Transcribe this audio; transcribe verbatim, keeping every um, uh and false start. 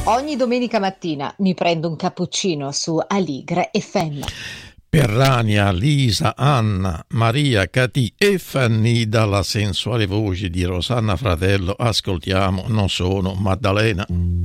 Ogni domenica mattina mi prendo un cappuccino su Aligre F M. Per Rania, Lisa, Anna, Maria, Catì e Fanny, dalla sensuale voce di Rosanna Fratello ascoltiamo Non sono Maddalena.